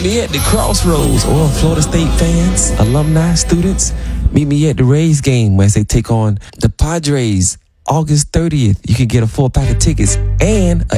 me at the Crossroads. Or Florida State fans, alumni, students, meet me at the Rays game as they take on the Padres August 30th. You can get a 4-pack of tickets and